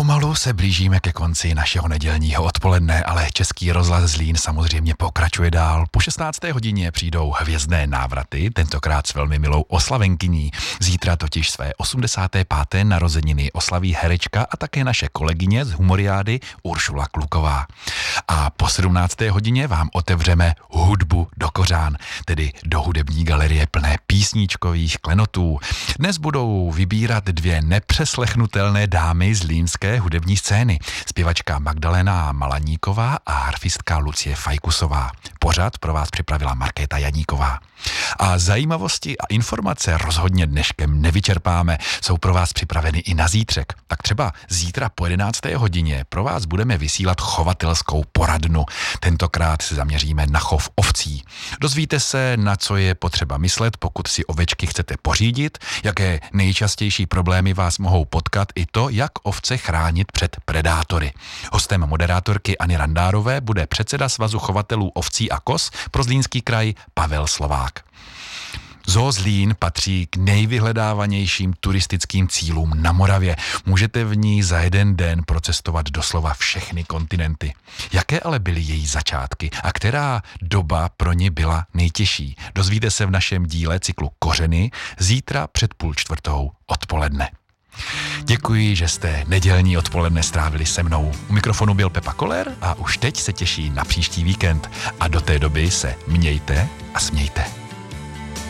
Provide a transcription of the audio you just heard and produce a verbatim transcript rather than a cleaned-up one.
Pomalu se blížíme ke konci našeho nedělního odpoledne, ale Český rozhlas Zlín samozřejmě pokračuje dál. Po šestnácté hodině přijdou hvězdné návraty, tentokrát s velmi milou oslavenkyní. Zítra totiž své osmdesáté páté narozeniny oslaví herečka a také naše kolegyně z Humoriády Uršula Kluková. A po sedmnácté hodině vám otevřeme hudbu do kořán, tedy do hudební galerie plné písničkových klenotů. Dnes budou vybírat dvě nepřeslechnutelné dámy z línské hudební scény. Zpěvačka Magdalena Malaníková a harfistka Lucie Fajkusová. Pořad pro vás připravila Markéta Janíková. A zajímavosti a informace rozhodně dneškem nevyčerpáme. Jsou pro vás připraveny i na zítřek. Tak třeba zítra po jedenácté hodině pro vás budeme vysílat chovatelskou poradnu. Tentokrát se zaměříme na chov ovcí. Dozvíte se, na co je potřeba myslet, pokud si ovečky chcete pořídit, jaké nejčastější problémy vás mohou potkat, i to, jak ovce chránit před predátory. Hostem moderátorky Anny Randárové bude předseda Svazu chovatelů ovcí a koz pro Zlínský kraj Pavel Slovák. Zoo Zlín patří k nejvyhledávanějším turistickým cílům na Moravě. Můžete v ní za jeden den procestovat doslova všechny kontinenty. Jaké ale byly její začátky a která doba pro ně byla nejtěžší? Dozvíte se v našem díle cyklu Kořeny zítra před půl čtvrtou odpoledne. Děkuji, že jste nedělní odpoledne strávili se mnou. U mikrofonu byl Pepa Koller a už teď se těší na příští víkend. A do té doby se mějte a smějte.